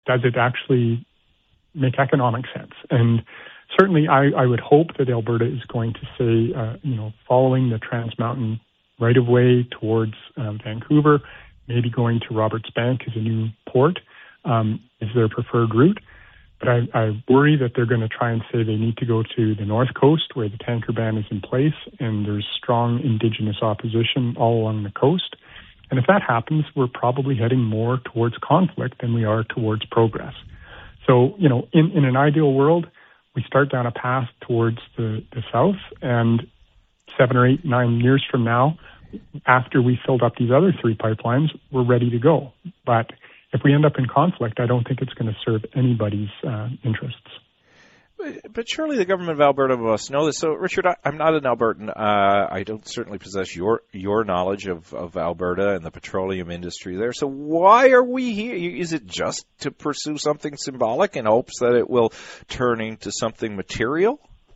does it actually make economic sense? And certainly I would hope that Alberta is going to say, following the Trans Mountain right-of-way towards Vancouver, maybe going to Roberts Bank as a new port is their preferred route. But I worry that they're going to try and say they need to go to the North Coast where the tanker ban is in place and there's strong Indigenous opposition all along the coast. And if that happens, we're probably heading more towards conflict than we are towards progress. So, in an ideal world, we start down a path towards the south, and 7 or 8, 9 years from now, after we filled up these other 3 pipelines, we're ready to go. But if we end up in conflict, I don't think it's going to serve anybody's interests. But surely the government of Alberta must know this. So, Richard, I'm not an Albertan. I don't certainly possess your knowledge of Alberta and the petroleum industry there. So why are we here? Is it just to pursue something symbolic in hopes that it will turn into something material?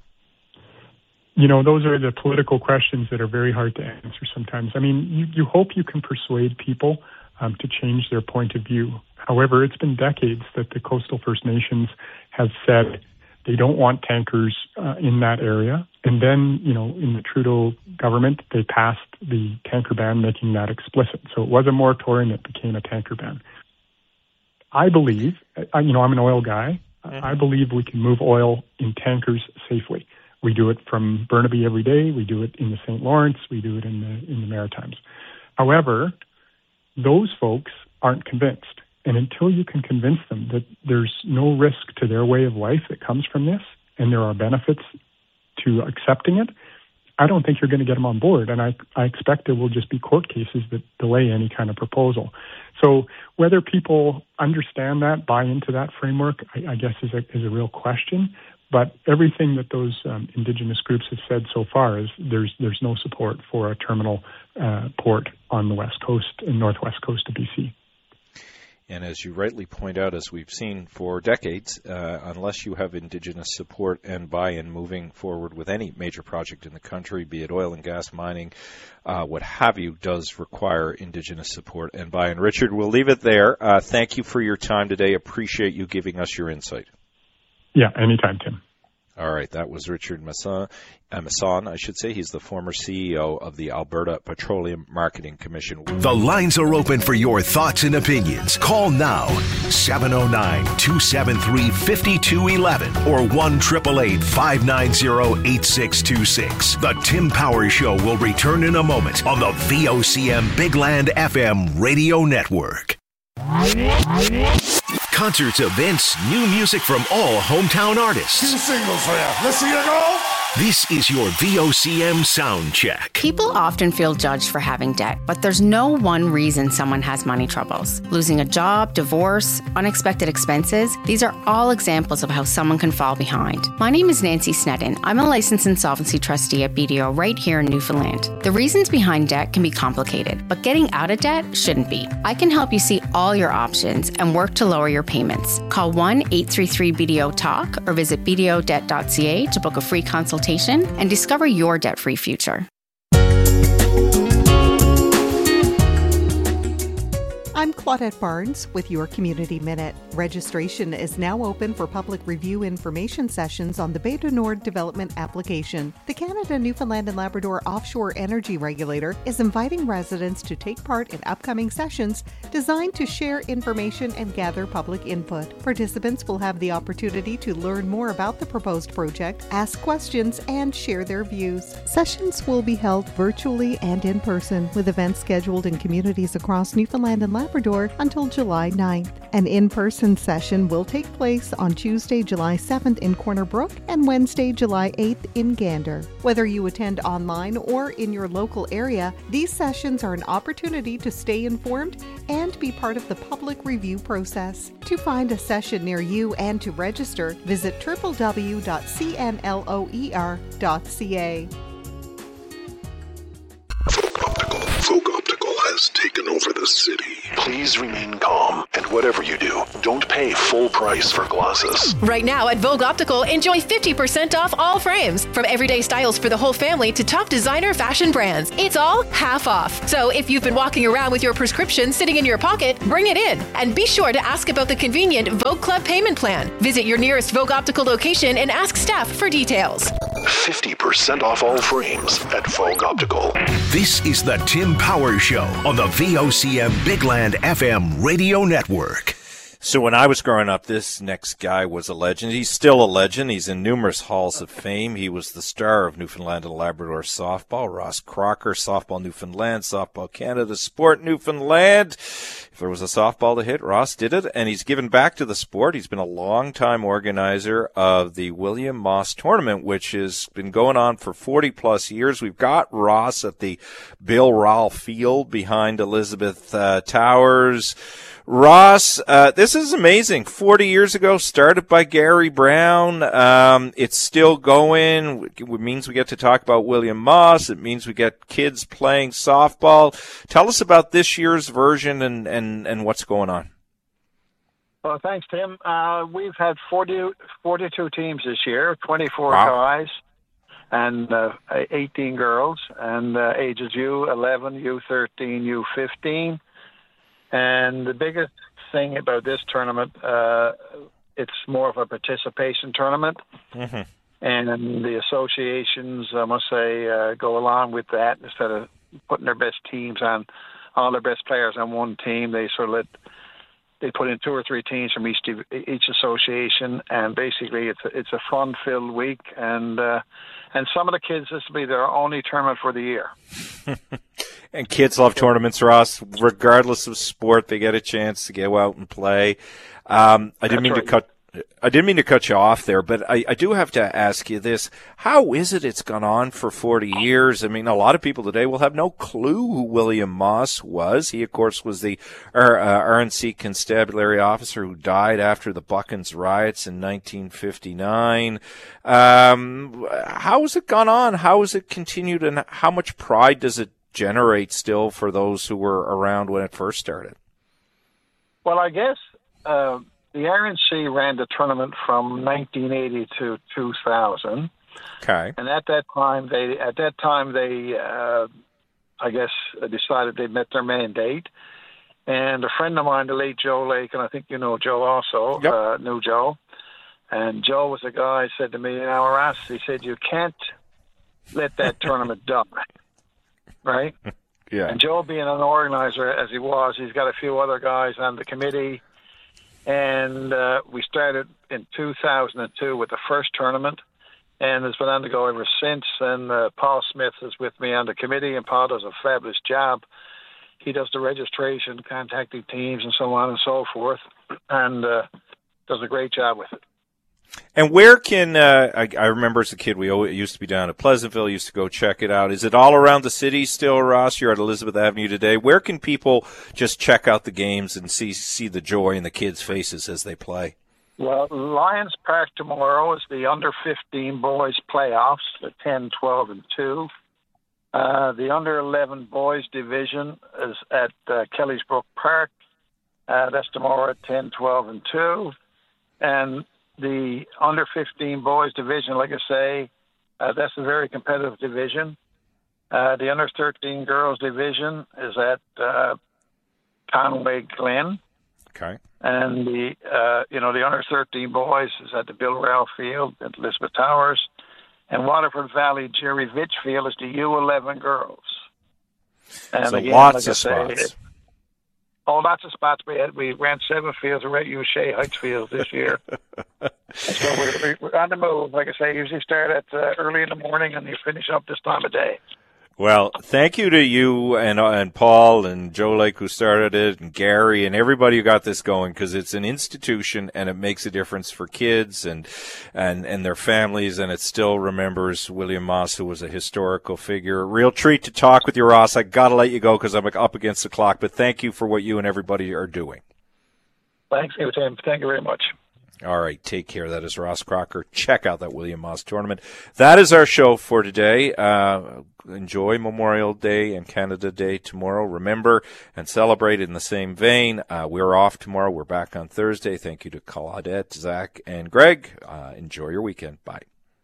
Those are the political questions that are very hard to answer sometimes. I mean, you hope you can persuade people to change their point of view. However, it's been decades that the Coastal First Nations have said they don't want tankers in that area. And then, in the Trudeau government, they passed the tanker ban, making that explicit. So it was a moratorium that became a tanker ban. I believe, I'm an oil guy. I believe we can move oil in tankers safely. We do it from Burnaby every day. We do it in the St. Lawrence. We do it in the Maritimes. However, those folks aren't convinced. And until you can convince them that there's no risk to their way of life that comes from this, and there are benefits to accepting it, I don't think you're going to get them on board. And I expect there will just be court cases that delay any kind of proposal. So whether people understand that, buy into that framework, I guess is a real question. But everything that those Indigenous groups have said so far is there's no support for a terminal port on the west coast and northwest coast of BC. And as you rightly point out, as we've seen for decades, unless you have Indigenous support and buy-in moving forward with any major project in the country, be it oil and gas, mining, what have you, does require Indigenous support and buy-in. Richard, we'll leave it there. Thank you for your time today. Appreciate you giving us your insight. Yeah, anytime, Tim. All right, that was Richard Masson, I should say. He's the former CEO of the Alberta Petroleum Marketing Commission. The lines are open for your thoughts and opinions. Call now, 709-273-5211 or 1-888-590-8626. The Tim Powers Show will return in a moment on the VOCM Big Land FM radio network. Concerts, events, new music from all hometown artists. 2 singles for you. Let's see you go. This is your VOCM Sound Check. People often feel judged for having debt, but there's no one reason someone has money troubles. Losing a job, divorce, unexpected expenses, these are all examples of how someone can fall behind. My name is Nancy Snedden. I'm a licensed insolvency trustee at BDO right here in Newfoundland. The reasons behind debt can be complicated, but getting out of debt shouldn't be. I can help you see all your options and work to lower your payments. Call 1-833-BDO-TALK or visit bdodebt.ca to book a free consultation and discover your debt-free future. I'm Claudette Barnes with your Community Minute. Registration is now open for public review information sessions on the Bay du Nord development application. The Canada, Newfoundland and Labrador Offshore Energy Regulator is inviting residents to take part in upcoming sessions designed to share information and gather public input. Participants will have the opportunity to learn more about the proposed project, ask questions, and share their views. Sessions will be held virtually and in person, with events scheduled in communities across Newfoundland and Labrador until July 9th. An in-person session will take place on Tuesday, July 7th in Corner Brook and Wednesday, July 8th in Gander. Whether you attend online or in your local area, these sessions are an opportunity to stay informed and be part of the public review process. To find a session near you and to register, visit www.cnloer.ca. Folk Optical has taken over the city. Please remain calm and Whatever you do, don't pay full price for glasses. Right now at Vogue Optical, enjoy 50% off all frames. From everyday styles for the whole family to top designer fashion brands. It's all half off. So if you've been walking around with your prescription sitting in your pocket, bring it in. And be sure to ask about the convenient Vogue Club payment plan. Visit your nearest Vogue Optical location and ask staff for details. 50% off all frames at Vogue Optical. This is the Tim Powers Show on the VOCM Big Land FM radio network. So when I was growing up, this next guy was a legend. He's still a legend. He's in numerous halls of fame. He was the star of Newfoundland and Labrador softball. Ross Crocker, Softball Newfoundland, Softball Canada, Sport Newfoundland. If there was a softball to hit, Ross did it, and he's given back to the sport. He's been a long-time organizer of the William Moss Tournament, which has been going on for 40-plus years. We've got Ross at the Bill Rowell Field behind Elizabeth Towers. Ross, this is amazing. 40 years ago, started by Gary Brown. It's still going. It means we get to talk about William Moss. It means we get kids playing softball. Tell us about this year's version and what's going on. Well, thanks, Tim. We've had 42 teams this year, 24 guys and 18 girls, and ages U11, U13, U15. And the biggest thing about this tournament, it's more of a participation tournament. Mm-hmm. And the associations, I must say, go along with that. Instead of putting their best teams on, all their best players on one team, they they put in 2 or 3 teams from each association, and basically it's a fun-filled week. And some of the kids, this will be their only tournament for the year. And kids love tournaments, Ross. Regardless of sport, they get a chance to go out and play. I didn't mean to cut you off there, but I do have to ask you this. How is it it's gone on for 40 years? I mean, a lot of people today will have no clue who William Moss was. He, of course, was the RNC constabulary officer who died after the Buckens riots in 1959. How has it gone on? How has it continued, and how much pride does it generate still for those who were around when it first started? Well, I guess the RNC ran the tournament from 1980 to 2000. Okay. And at that time they I guess decided they'd met their mandate. And a friend of mine, the late Joe Lake, and I think you know Joe also, yep. Knew Joe. And Joe was a guy, said to me, Ross, he said, you can't let that tournament die. Right? Yeah. And Joe, being an organizer as he was, he's got a few other guys on the committee. And we started in 2002 with the first tournament, and it's been on to go ever since. And Paul Smith is with me on the committee, and Paul does a fabulous job. He does the registration, contacting teams, and so on and so forth, and does a great job with it. And where can, I remember as a kid, we used to be down at Pleasantville, used to go check it out. Is it all around the city still, Ross? You're at Elizabeth Avenue today. Where can people just check out the games and see the joy in the kids' faces as they play? Well, Lions Park tomorrow is the under-15 boys playoffs, the 10, 12, and 2. The under-11 boys division is at Kellys Brook Park. That's tomorrow at 10, 12, and 2. And the under-15 boys division, like I say, that's a very competitive division. The under-13 girls division is at Conway Glen. Okay. And the under-13 boys is at the Bill Rowell Field at Elizabeth Towers. And Waterford Valley Jerry Vitch Field is the U11 girls. And so again, lots of spots. Lots of spots. We ran 7 fields. We're at Shea Heights Field this year. So we're on the move. Like I say, usually start at early in the morning and you finish up this time of day. Well, thank you to you and Paul and Joe Lake who started it, and Gary and everybody who got this going, because it's an institution and it makes a difference for kids and their families, and it still remembers William Moss, who was a historical figure. A real treat to talk with you, Ross. I got to let you go because I'm up against the clock, but thank you for what you and everybody are doing. Thanks, Tim. Thank you very much. All right, take care. That is Ross Crocker. Check out that William Moss tournament. That is our show for today. Enjoy Memorial Day and Canada Day tomorrow. Remember and celebrate in the same vein. We're off tomorrow. We're back on Thursday. Thank you to Claudette, Zach, and Greg. Enjoy your weekend. Bye.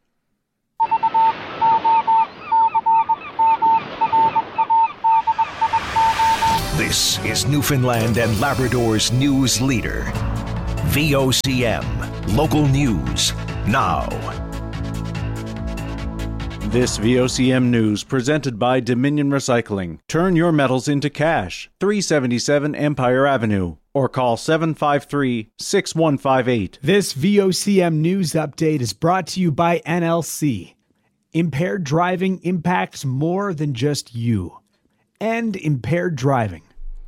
This is Newfoundland and Labrador's news leader. VOCM, local news, now. This VOCM news presented by Dominion Recycling. Turn your metals into cash. 377 Empire Avenue. Or call 753-6158. This VOCM news update is brought to you by NLC. Impaired driving impacts more than just you. End impaired driving.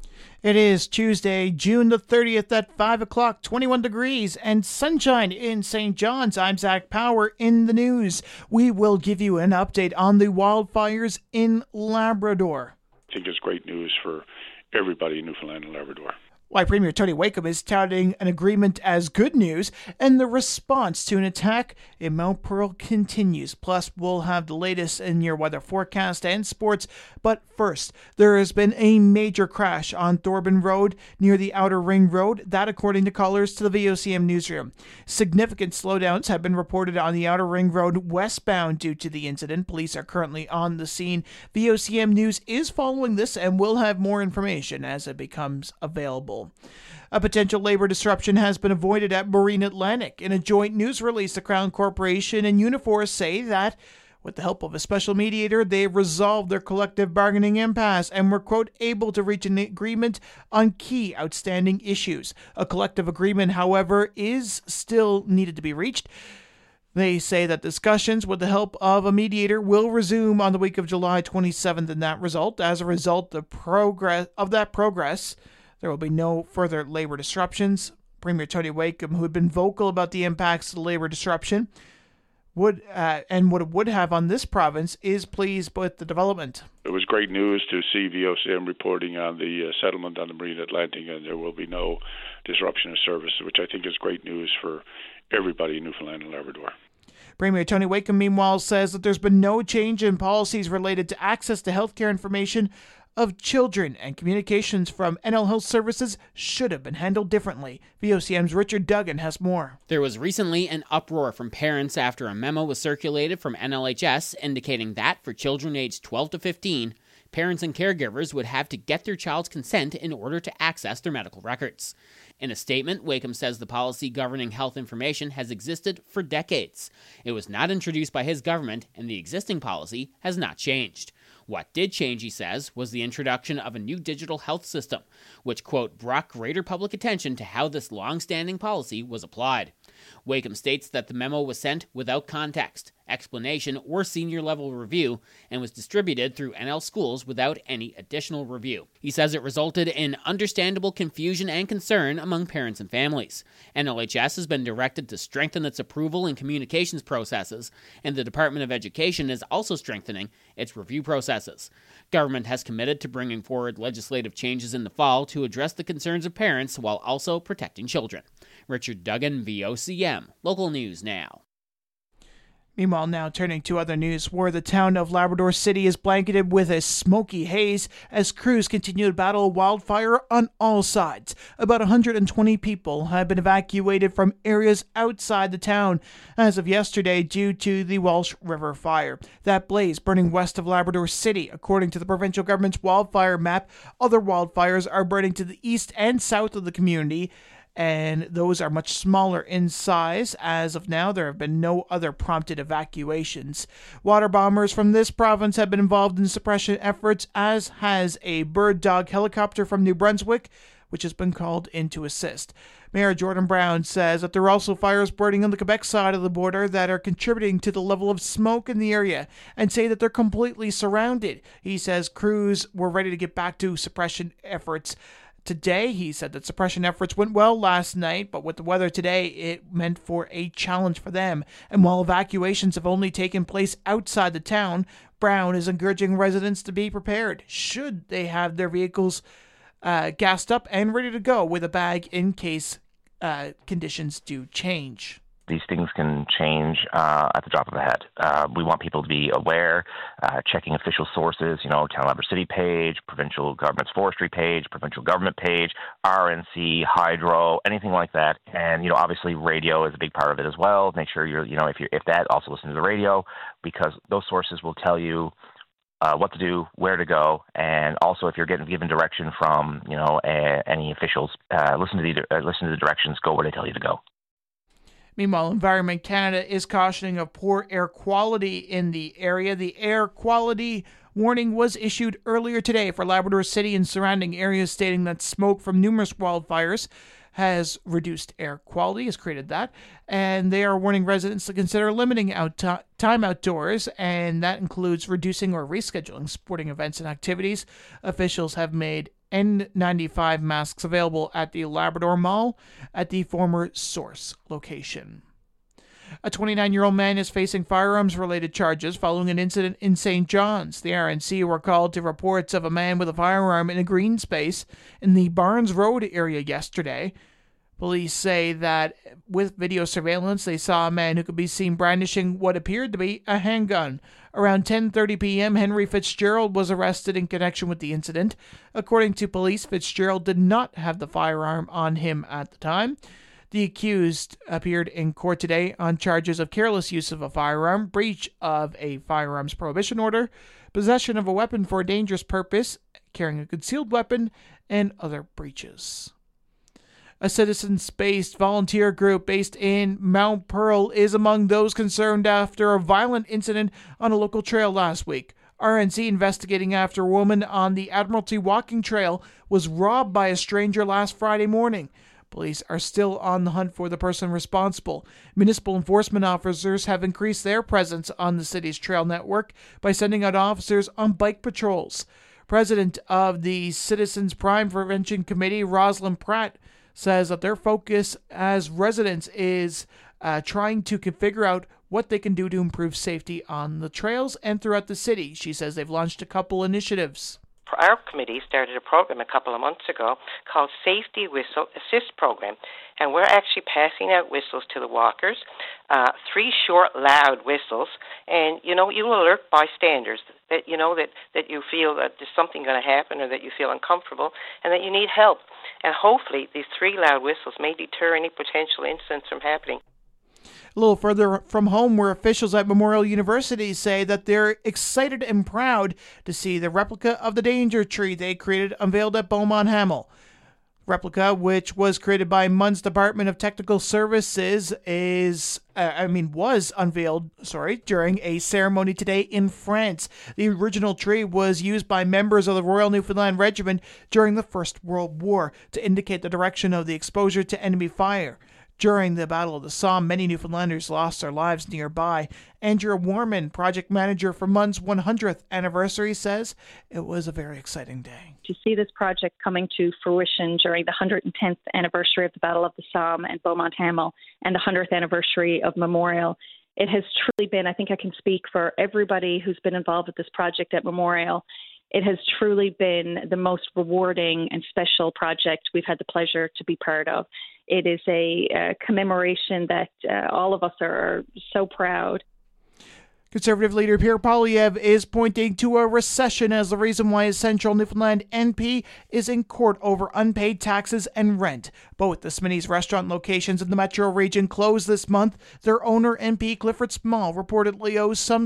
It is Tuesday, June the 30th at 5 o'clock, 21 degrees, and sunshine in St. John's. I'm Zach Power in the news. We will give you an update on the wildfires in Labrador. I think it's great news for everybody in Newfoundland and Labrador. Why Premier Tony Wakeham is touting an agreement as good news, and the response to an attack in Mount Pearl continues. Plus, we'll have the latest in your weather forecast and sports. But first, there has been a major crash on Thorburn Road near the Outer Ring Road. That, according to callers to the VOCM newsroom. Significant slowdowns have been reported on the Outer Ring Road westbound due to the incident. Police are currently on the scene. VOCM News is following this, and we'll have more information as it becomes available. A potential labor disruption has been avoided at Marine Atlantic. In a joint news release, the Crown Corporation and Unifor say that, with the help of a special mediator, they resolved their collective bargaining impasse and were, quote, able to reach an agreement on key outstanding issues. A collective agreement, however, is still needed to be reached. They say that discussions with the help of a mediator will resume on the week of July 27th, and that result, as a result of that progress, there will be no further labor disruptions. Premier Tony Wakeham, who had been vocal about the impacts of the labor disruption, what it would have on this province, is pleased with the development. It was great news to see VOCM reporting on the settlement on the Marine Atlantic, and there will be no disruption of service, which I think is great news for everybody in Newfoundland and Labrador. Premier Tony Wakeham, meanwhile, says that there's been no change in policies related to access to healthcare information of children, and communications from NL Health Services should have been handled differently. VOCM's Richard Duggan has more. There was recently an uproar from parents after a memo was circulated from NLHS indicating that for children aged 12 to 15, parents and caregivers would have to get their child's consent in order to access their medical records. In a statement, Wakeham says the policy governing health information has existed for decades. It was not introduced by his government, and the existing policy has not changed. What did change, he says, was the introduction of a new digital health system, which, quote, brought greater public attention to how this long-standing policy was applied. Wakeham states that the memo was sent without context, explanation, or senior-level review, and was distributed through NL schools without any additional review. He says it resulted in understandable confusion and concern among parents and families. NLHS has been directed to strengthen its approval and communications processes, and the Department of Education is also strengthening its review processes. Government has committed to bringing forward legislative changes in the fall to address the concerns of parents while also protecting children. Richard Duggan, VOCM, Local News Now. Meanwhile, now turning to other news, where the town of Labrador City is blanketed with a smoky haze as crews continue to battle wildfire on all sides. About 120 people have been evacuated from areas outside the town as of yesterday due to the Walsh River fire. That blaze burning west of Labrador City. According to the provincial government's wildfire map, other wildfires are burning to the east and south of the community, and those are much smaller in size. As of now, there have been no other prompted evacuations. Water bombers from this province have been involved in suppression efforts, as has a bird dog helicopter from New Brunswick, which has been called in to assist. Mayor Jordan Brown says that there are also fires burning on the Quebec side of the border that are contributing to the level of smoke in the area, and say that they're completely surrounded. He says crews were ready to get back to suppression efforts today. He said that suppression efforts went well last night, but with the weather today, it meant for a challenge for them. And while evacuations have only taken place outside the town, Brown is encouraging residents to be prepared should they have their vehicles gassed up and ready to go with a bag in case conditions do change. These things can change at the drop of a hat. We want people to be aware, checking official sources, Town Labrador City page, provincial government's forestry page, provincial government page, RNC, hydro, anything like that. And, obviously radio is a big part of it as well. Make sure if that, also listen to the radio, because those sources will tell you what to do, where to go, and also if you're getting given direction from, any officials, listen to the directions, go where they tell you to go. Meanwhile, Environment Canada is cautioning of poor air quality in the area. The air quality warning was issued earlier today for Labrador City and surrounding areas, stating that smoke from numerous wildfires has reduced air quality, has created that, and they are warning residents to consider limiting time outdoors, and that includes reducing or rescheduling sporting events and activities. Officials have made N95 masks available at the Labrador Mall at the former Source location. A 29-year-old man is facing firearms-related charges following an incident in St. John's. The RNC were called to reports of a man with a firearm in a green space in the Barnes Road area yesterday. Police say that with video surveillance, they saw a man who could be seen brandishing what appeared to be a handgun. Around 10:30 p.m., Henry Fitzgerald was arrested in connection with the incident. According to police, Fitzgerald did not have the firearm on him at the time. The accused appeared in court today on charges of careless use of a firearm, breach of a firearms prohibition order, possession of a weapon for a dangerous purpose, carrying a concealed weapon, and other breaches. A citizens-based volunteer group based in Mount Pearl is among those concerned after a violent incident on a local trail last week. RNC investigating after a woman on the Admiralty Walking Trail was robbed by a stranger last Friday morning. Police are still on the hunt for the person responsible. Municipal enforcement officers have increased their presence on the city's trail network by sending out officers on bike patrols. President of the Citizens Crime Prevention Committee, Rosalind Pratt, says that their focus as residents is trying to figure out what they can do to improve safety on the trails and throughout the city. She says they've launched a couple initiatives. Our committee started a program a couple of months ago called Safety Whistle Assist Program, and we're actually passing out whistles to the walkers, 3 short, loud whistles, and, you will alert bystanders that, that you feel that there's something going to happen or that you feel uncomfortable and that you need help. And hopefully these 3 loud whistles may deter any potential incidents from happening. A little further from home, where officials at Memorial University say that they're excited and proud to see the replica of the Danger Tree they created unveiled at Beaumont Hamel. Replica, which was created by MUN's Department of Technical Services, was unveiled during a ceremony today in France. The original tree was used by members of the Royal Newfoundland Regiment during the First World War to indicate the direction of the exposure to enemy fire. During the Battle of the Somme, many Newfoundlanders lost their lives nearby. Andrea Warman, project manager for MUN's 100th anniversary, says it was a very exciting day. To see this project coming to fruition during the 110th anniversary of the Battle of the Somme and Beaumont Hamel and the 100th anniversary of Memorial, it has truly been, I think I can speak for everybody who's been involved with this project at Memorial, it has truly been the most rewarding and special project we've had the pleasure to be part of. It is a commemoration that all of us are so proud. Conservative leader Pierre Poilievre is pointing to a recession as the reason why his Central Newfoundland NP is in court over unpaid taxes and rent. Both the Smitty's restaurant locations in the metro region closed this month. Their owner, MP Clifford Small, reportedly owes some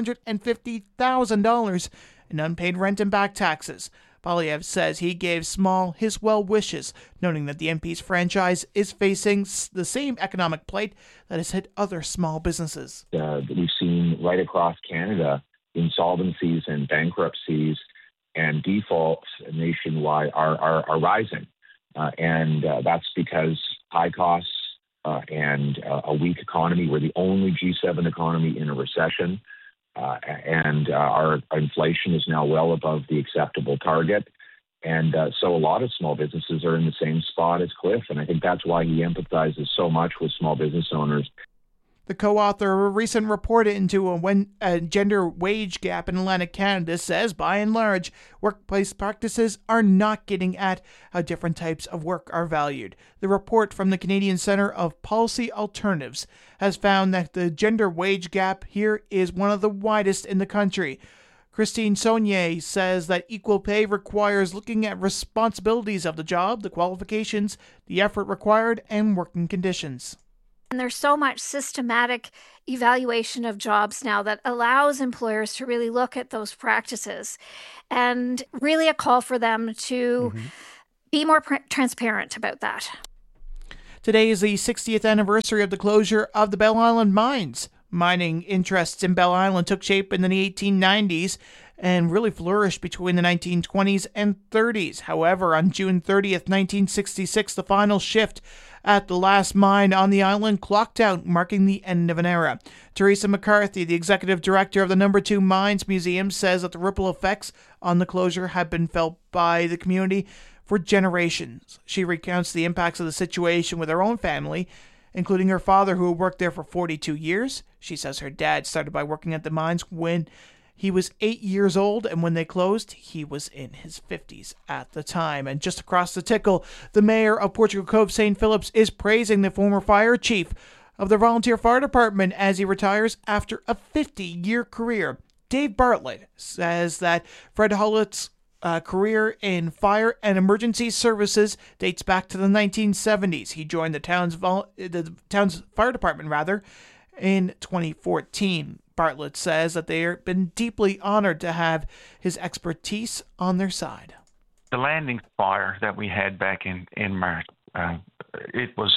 $350,000 in unpaid rent and back taxes. Poilievre says he gave Small his well wishes, noting that the MP's franchise is facing the same economic plight that has hit other small businesses. We've seen right across Canada insolvencies and bankruptcies and defaults nationwide are rising. And that's because high costs and a weak economy. We're the only G7 economy in a recession. And our inflation is now well above the acceptable target. And so a lot of small businesses are in the same spot as Cliff. And I think that's why he empathizes so much with small business owners. The co-author of a recent report into a gender wage gap in Atlantic Canada says, by and large, workplace practices are not getting at how different types of work are valued. The report from the Canadian Centre of Policy Alternatives has found that the gender wage gap here is one of the widest in the country. Christine Saunier says that equal pay requires looking at responsibilities of the job, the qualifications, the effort required, and working conditions. And there's so much systematic evaluation of jobs now that allows employers to really look at those practices, and really a call for them to be more transparent about that. Today is the 60th anniversary of the closure of the Bell Island mines. Mining interests in Bell Island took shape in the 1890s and really flourished between the 1920s and 30s. However, on June 30th, 1966, the final shift at the last mine on the island clocked out, marking the end of an era. Teresa McCarthy, the executive director of the No. 2 Mines Museum, says that the ripple effects on the closure have been felt by the community for generations. She recounts the impacts of the situation with her own family, including her father, who had worked there for 42 years. She says her dad started by working at the mines when he was 8 years old, and when they closed, he was in his 50s at the time. And just across the Tickle, the mayor of Portugal Cove St. Phillips is praising the former fire chief of the volunteer fire department as he retires after a 50-year career. Dave Bartlett says that Fred Hullett's career in fire and emergency services dates back to the 1970s. He joined the town's fire department in 2014. Bartlett says that they've been deeply honored to have his expertise on their side. The landing fire that we had back in March, it was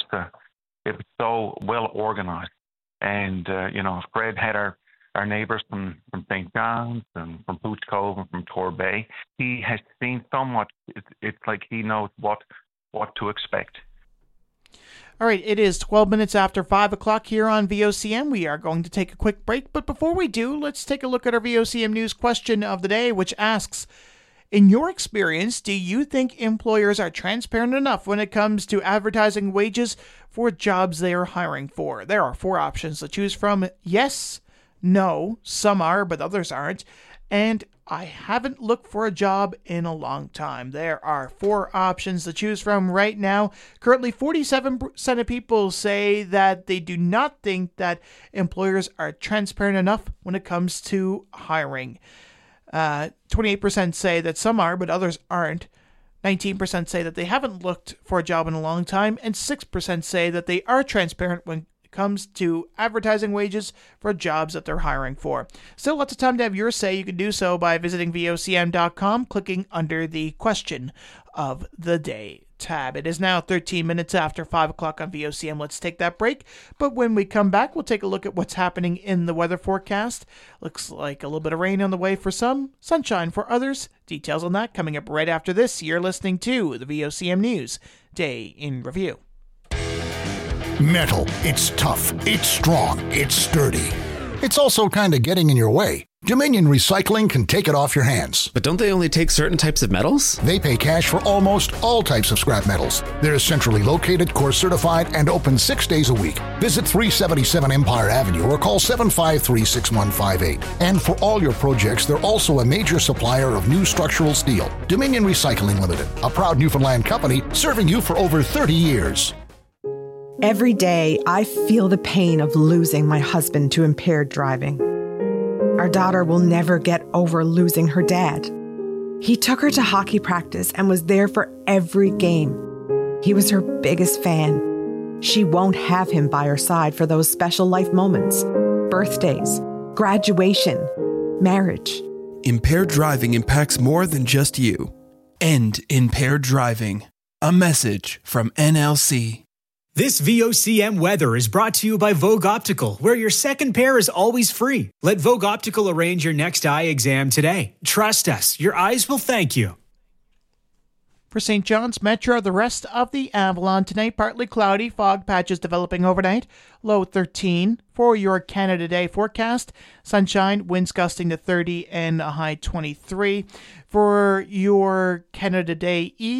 so well organized, and Fred had our neighbors from St. John's and from Pooch Cove and from Torbay. He has seen so much. It's like he knows what to expect. All right, it is 12 minutes after 5 o'clock here on VOCM. We are going to take a quick break, but before we do, let's take a look at our VOCM News question of the day, which asks, in your experience, do you think employers are transparent enough when it comes to advertising wages for jobs they are hiring for? There are 4 options to choose from. Yes, no, some are, but others aren't. And I haven't looked for a job in a long time. There are 4 options to choose from right now. Currently, 47% of people say that they do not think that employers are transparent enough when it comes to hiring. 28% say that some are, but others aren't. 19% say that they haven't looked for a job in a long time. And 6% say that they are transparent when comes to advertising wages for jobs that they're hiring for. Still lots of time to have your say. You can do so by visiting VOCM.com, clicking under the question of the day tab. It is now 13 minutes after 5 o'clock on VOCM. Let's take that break. But when we come back, we'll take a look at what's happening in the weather forecast. Looks like a little bit of rain on the way for some, sunshine for others. Details on that coming up right after this. You're listening to the VOCM News Day in Review. Metal. It's tough. It's strong. It's sturdy. It's also kind of getting in your way. Dominion Recycling can take it off your hands. But don't they only take certain types of metals? They pay cash for almost all types of scrap metals. They're centrally located, core certified, and open 6 days a week. Visit 377 Empire Avenue or call 753-6158. And for all your projects, they're also a major supplier of new structural steel. Dominion Recycling Limited, a proud Newfoundland company serving you for over 30 years. Every day, I feel the pain of losing my husband to impaired driving. Our daughter will never get over losing her dad. He took her to hockey practice and was there for every game. He was her biggest fan. She won't have him by her side for those special life moments, birthdays, graduation, marriage. Impaired driving impacts more than just you. End impaired driving. A message from NLC. This VOCM weather is brought to you by Vogue Optical, where your second pair is always free. Let Vogue Optical arrange your next eye exam today. Trust us, your eyes will thank you. For St. John's Metro, the rest of the Avalon tonight, partly cloudy, fog patches developing overnight, low 13. For your Canada Day forecast, sunshine, winds gusting to 30 and a high 23. For your Canada Day Eve,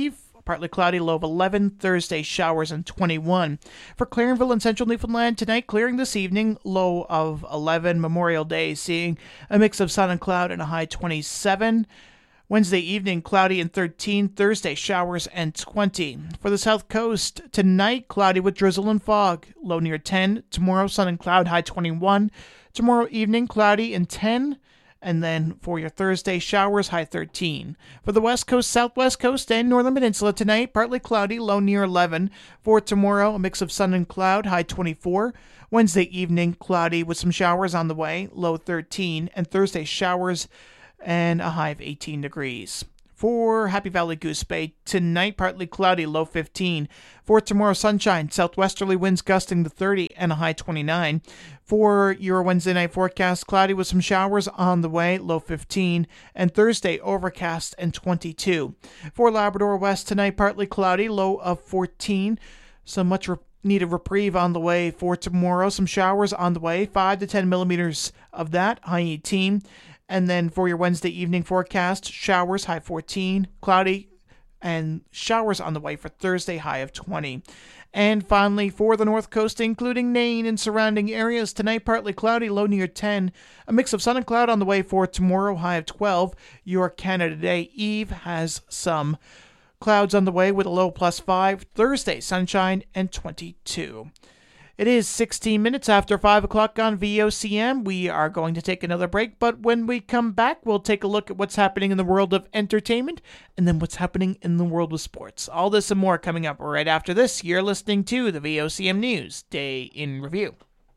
partly cloudy, low of 11. Thursday, showers and 21. For Clarenville and Central Newfoundland, tonight clearing this evening, low of 11. Memorial Day, seeing a mix of sun and cloud and a high 27. Wednesday evening, cloudy and 13. Thursday, showers and 20. For the South Coast, tonight, cloudy with drizzle and fog, low near 10. Tomorrow, sun and cloud, high 21. Tomorrow evening, cloudy and 10. And then for your Thursday, showers, high 13. For the West Coast, Southwest Coast, and Northern Peninsula tonight, partly cloudy, low near 11. For tomorrow, a mix of sun and cloud, high 24. Wednesday evening, cloudy with some showers on the way, low 13. And Thursday, showers and a high of 18 degrees. For Happy Valley Goose Bay, tonight partly cloudy, low 15. For tomorrow, sunshine, southwesterly winds gusting to 30 and a high 29. For your Wednesday night forecast, cloudy with some showers on the way, low 15. And Thursday, overcast and 22. For Labrador West, tonight partly cloudy, low of 14. So much needed reprieve on the way. For tomorrow, some showers on the way, 5 to 10 millimeters of that, high 18. And then for your Wednesday evening forecast, showers, high 14, cloudy, and showers on the way for Thursday, high of 20. And finally, for the North Coast, including Nain and surrounding areas, tonight partly cloudy, low near 10. A mix of sun and cloud on the way for tomorrow, high of 12. Your Canada Day Eve has some clouds on the way with a low plus 5. Thursday, sunshine and 22. It is 16 minutes after 5 o'clock on VOCM. We are going to take another break, but when we come back, we'll take a look at what's happening in the world of entertainment and then what's happening in the world of sports. All this and more coming up right after this. You're listening to the VOCM News Day in Review.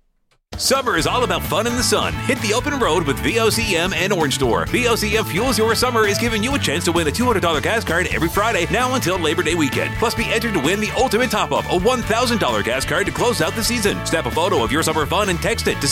Summer is all about fun in the sun. Hit the open road with VOCM and Orange Door. VOCM Fuels Your Summer is giving you a chance to win a $200 gas card every Friday now until Labor Day weekend. Plus, be entered to win the ultimate top-up, a $1,000 gas card to close out the season. Snap a photo of your summer fun and text it to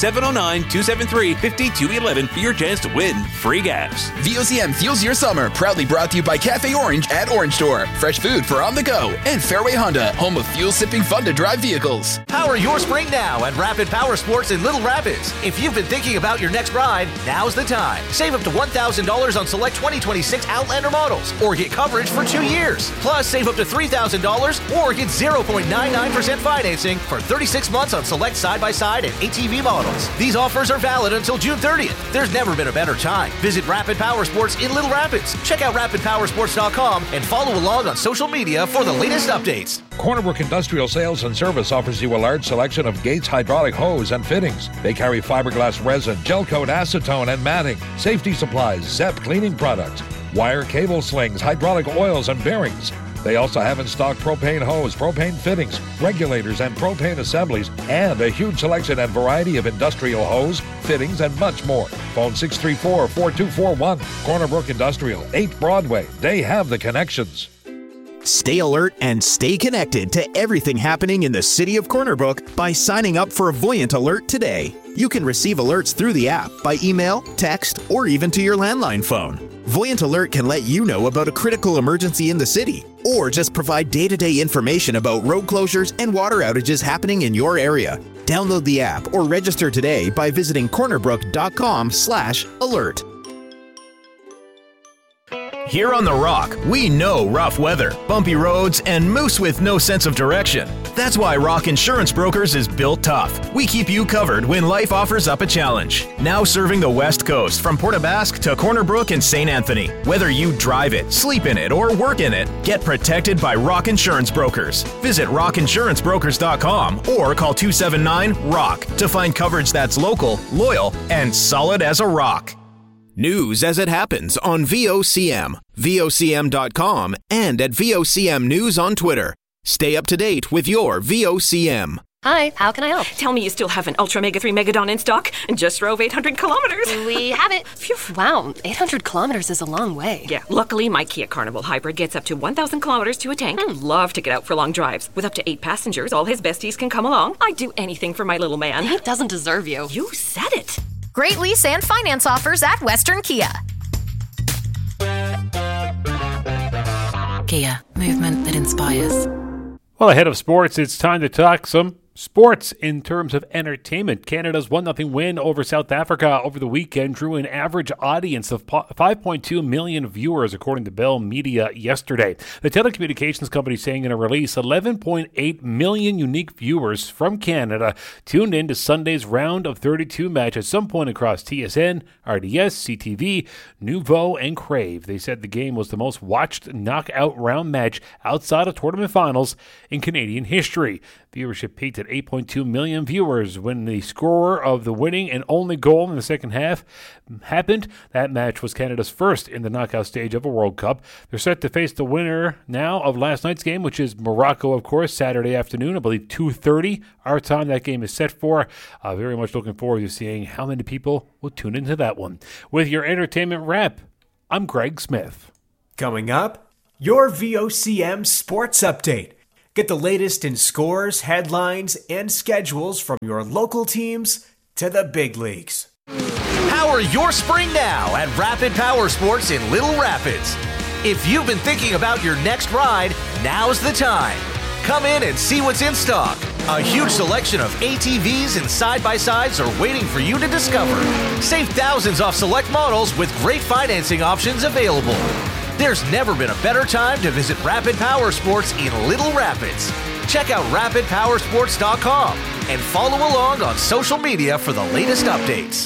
709-273-5211 for your chance to win free gas. VOCM Fuels Your Summer, proudly brought to you by Cafe Orange at Orange Door. Fresh food for on the go. And Fairway Honda, home of fuel-sipping fun-to-drive vehicles. Power your spring now at Rapid Power Sports in Little Rapids. If you've been thinking about your next ride, now's the time. Save up to $1,000 on select 2026 Outlander models, or get coverage for 2 years. Plus, save up to $3,000 or get 0.99% financing for 36 months on select side-by-side and ATV models. These offers are valid until June 30th. There's never been a better time. Visit Rapid Power Sports in Little Rapids. Check out rapidpowersports.com and follow along on social media for the latest updates. Cornerbrook Industrial Sales and Service offers you a large selection of Gates hydraulic hose and fittings. They carry fiberglass resin, gel coat, acetone, and matting, safety supplies, ZEP cleaning products, wire cable slings, hydraulic oils, and bearings. They also have in stock propane hose, propane fittings, regulators, and propane assemblies, and a huge selection and variety of industrial hose, fittings, and much more. Phone 634-4241. Cornerbrook Industrial, 8 Broadway. They have the connections. Stay alert and stay connected to everything happening in the city of Corner Brook by signing up for Voyant Alert today. You can receive alerts through the app by email, text, or even to your landline phone. Voyant Alert can let you know about a critical emergency in the city, or just provide day-to-day information about road closures and water outages happening in your area. Download the app or register today by visiting cornerbrook.com/alert. Here on The Rock, we know rough weather, bumpy roads, and moose with no sense of direction. That's why Rock Insurance Brokers is built tough. We keep you covered when life offers up a challenge. Now serving the West Coast from Port aux Basques to Corner Brook and St. Anthony. Whether you drive it, sleep in it, or work in it, get protected by Rock Insurance Brokers. Visit rockinsurancebrokers.com or call 279-ROCK to find coverage that's local, loyal, and solid as a rock. News as it happens on VOCM, VOCM.com, and at VOCM News on Twitter. Stay up to date with your VOCM. Hi, how can I help? Tell me you still have an Ultra Mega 3 Megadon in stock and just drove 800 kilometers. We have it. Phew. Wow, 800 kilometers is a long way. Yeah, luckily my Kia Carnival Hybrid gets up to 1,000 kilometers to a tank. Love to get out for long drives. With up to 8 passengers, all his besties can come along. I'd do anything for my little man. He doesn't deserve you. You said it. Great lease and finance offers at Western Kia. Kia, movement that inspires. Well, ahead of sports, it's time to talk some Sports in terms of entertainment. Canada's 1-0 win over South Africa over the weekend drew an average audience of 5.2 million viewers, according to Bell Media yesterday. The telecommunications company saying in a release 11.8 million unique viewers from Canada tuned in to Sunday's round of 32 match at some point across TSN, RDS, CTV, Nouveau, and Crave. They said the game was the most watched knockout round match outside of tournament finals in Canadian history. Viewership peaked at 8.2 million viewers when the scorer of the winning and only goal in the second half happened. That match was Canada's first in the knockout stage of a World Cup. They're set to face the winner now of last night's game, which is Morocco, of course, Saturday afternoon, I believe 2:30 our time that game is set for. Very much looking forward to seeing how many people will tune into that one. With your entertainment wrap, I'm Greg Smith. Coming up, your VOCM Sports Update. Get the latest in scores, headlines, and schedules from your local teams to the big leagues. Power your spring now at Rapid Power Sports in Little Rapids. If you've been thinking about your next ride, now's the time. Come in and see what's in stock. A huge selection of ATVs and side-by-sides are waiting for you to discover. Save thousands off select models with great financing options available. There's never been a better time to visit Rapid Power Sports in Little Rapids. Check out rapidpowersports.com and follow along on social media for the latest updates.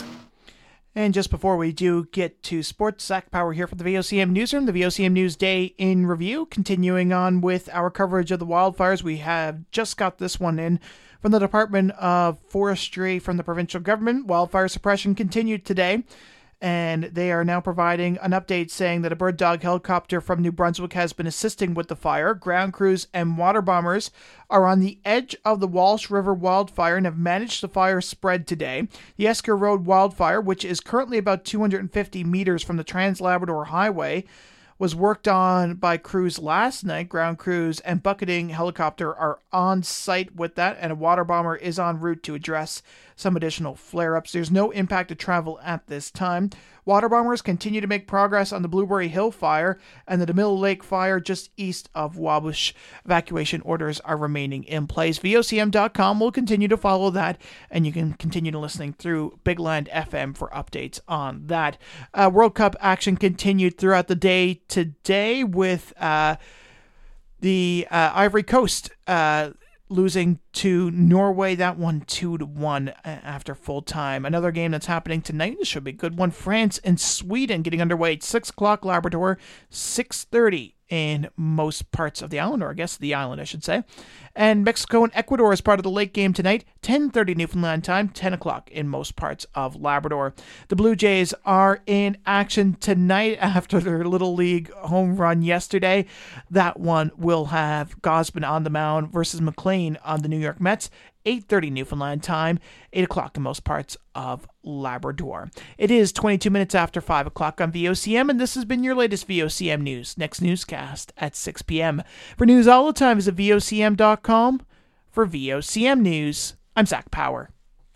And just before we do get to sports, Zach Power here from the VOCM Newsroom, the VOCM News Day in Review. Continuing on with our coverage of the wildfires, we have just got this one in from the Department of Forestry from the provincial government. Wildfire suppression continued today, and they are now providing an update saying that a bird dog helicopter from New Brunswick has been assisting with the fire. Ground crews and water bombers are on the edge of the Walsh River wildfire and have managed the fire spread today. The Esker Road wildfire, which is currently about 250 meters from the Trans-Labrador Highway, was worked on by crews last night. Ground crews and bucketing helicopter are on site with that, and a water bomber is en route to address some additional flare-ups. There's no impact to travel at this time. Water bombers continue to make progress on the Blueberry Hill fire and the DeMille Lake fire just east of Wabush. Evacuation orders are remaining in place. VOCM.com will continue to follow that, and you can continue to listening through Big Land FM for updates on that. World Cup action continued throughout the day today with the Ivory Coast losing to Norway, that one 2-1 after full time. Another game that's happening tonight, this should be a good one. France and Sweden getting underway at 6 o'clock Labrador, 6:30 in most parts of the island, or I guess the island, I should say. And Mexico and Ecuador is part of the late game tonight, 10:30 Newfoundland time, 10 o'clock in most parts of Labrador. The Blue Jays are in action tonight after their Little League home run yesterday. That one will have Gausman on the mound versus McLean on the New York Mets. 8:30 Newfoundland time, 8 o'clock in most parts of Labrador. It is 22 minutes after 5 o'clock on VOCM, and this has been your latest VOCM news. Next newscast at 6 p.m. For news all the time, visit VOCM.com. For VOCM News, I'm Zach Power.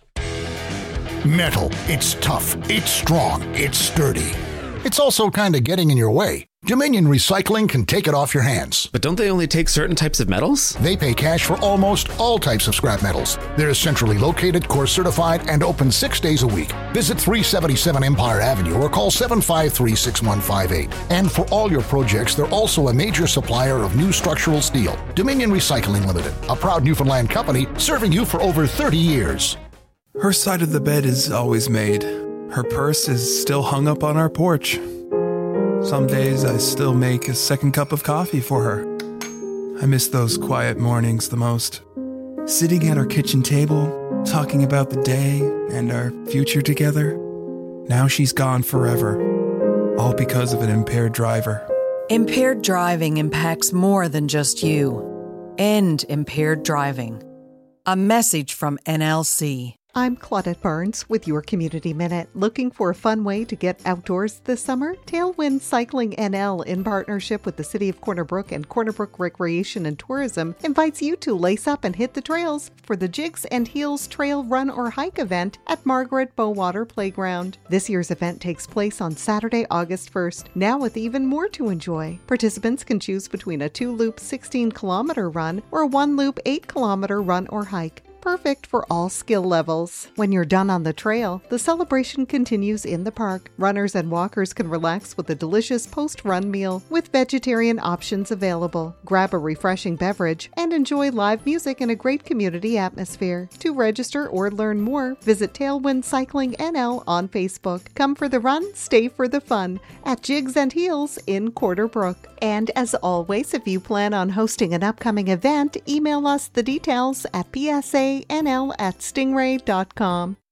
Metal. It's tough. It's strong. It's sturdy. It's also kind of getting in your way. Dominion Recycling can take it off your hands. But don't they only take certain types of metals? They pay cash for almost all types of scrap metals. They're centrally located, course certified, and open 6 days a week. Visit 377 Empire Avenue or call 753-6158. And for all your projects, they're also a major supplier of new structural steel. Dominion Recycling Limited, a proud Newfoundland company serving you for over 30 years. Her side of the bed is always made. Her purse is still hung up on our porch. Some days I still make a second cup of coffee for her. I miss those quiet mornings the most. Sitting at our kitchen table, talking about the day and our future together. Now she's gone forever, all because of an impaired driver. Impaired driving impacts more than just you. End impaired driving. A message from NLC. I'm Claudette Barnes with your Community Minute. Looking for a fun way to get outdoors this summer? Tailwind Cycling NL, in partnership with the City of Corner Brook and Corner Brook Recreation and Tourism, invites you to lace up and hit the trails for the Jigs and Heels Trail Run or Hike event at Margaret Bowater Playground. This year's event takes place on Saturday, August 1st, now with even more to enjoy. Participants can choose between a 2-loop 16-kilometer run or a 1-loop 8-kilometer run or hike. perfect for all skill levels. When you're done on the trail, the celebration continues in the park. Runners and walkers can relax with a delicious post-run meal with vegetarian options available. Grab a refreshing beverage and enjoy live music in a great community atmosphere. To register or learn more, visit Tailwind Cycling NL on Facebook. Come for the run, stay for the fun at Jigs and Heels in Quarter Brook. And as always, if you plan on hosting an upcoming event, email us the details at psanl@stingray.com.